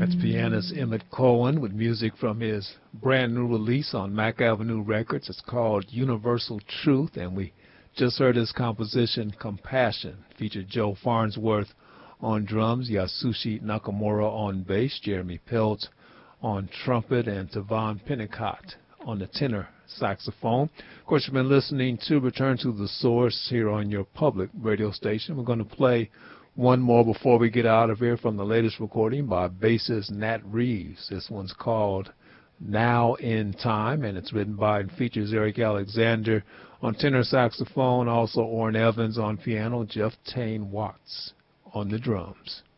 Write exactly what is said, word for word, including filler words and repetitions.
That's pianist Emmett Cohen with music from his brand new release on Mack Avenue Records. It's called Universal Truth, and we just heard his composition Compassion. Featured Joe Farnsworth on drums, Yasushi Nakamura on bass, Jeremy Peltz on trumpet, and Tavon Pennicott on the tenor saxophone. Of course, you've been listening to Return to the Source here on your public radio station. We're going to play one more before we get out of here from the latest recording by bassist Nat Reeves. This one's called Now in Time, and it's written by and features Eric Alexander on tenor saxophone, also Orrin Evans on piano, Jeff Tane Watts on the drums.